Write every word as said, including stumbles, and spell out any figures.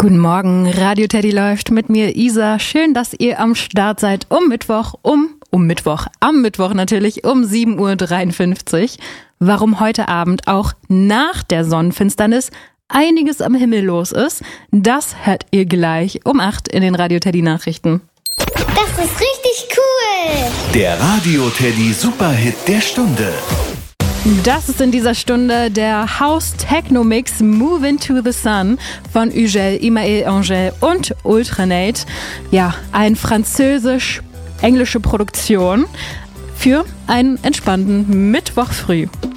Guten Morgen, Radio Teddy läuft mit mir, Isa. Schön, dass ihr am Start seid um Mittwoch, um, um Mittwoch, am Mittwoch natürlich um sieben Uhr dreiundfünfzig. Warum heute Abend auch nach der Sonnenfinsternis einiges am Himmel los ist, das hört ihr gleich um acht in den Radio Teddy Nachrichten. Das ist richtig cool! Der Radio Teddy Superhit der Stunde. Das ist in dieser Stunde der House-Techno-Mix Move Into the Sun von Ugel, Imael Angel und Ultranate. Ja, eine französisch-englische Produktion für einen entspannten Mittwoch früh.